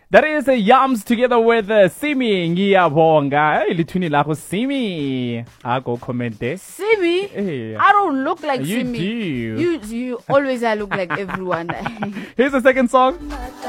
That is Yams together with Simi Ngiyabonga. Hey, lithuni lakho Simi. I go comment there. Simi? Hey. I don't look like You Simi. do. You always look like everyone. Here's the second song.